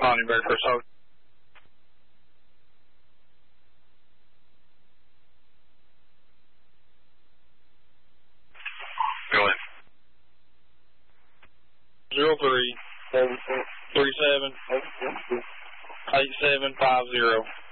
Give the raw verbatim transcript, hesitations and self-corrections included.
responding very first. Hold. Go in. Zero three three seven eight seven five zero.